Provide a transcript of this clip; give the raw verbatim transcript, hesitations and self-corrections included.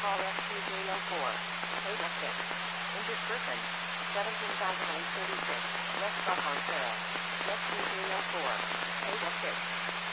Call S two three oh four. Paid at six. Injured person. seventeen thousand eight hundred thirty-six. West Buffalo Trail. S two three oh four. Paid at six.